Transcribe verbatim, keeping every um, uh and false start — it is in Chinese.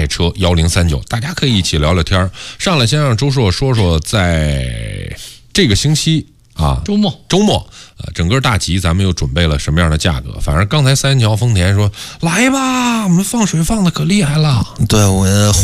车幺零三九，大家可以一起聊聊天。上来先让周硕说说在这个星期啊， 周末周末呃，整个大集咱们又准备了什么样的价格？反正刚才三元桥丰田说来吧，我们放水放的可厉害了。 对我。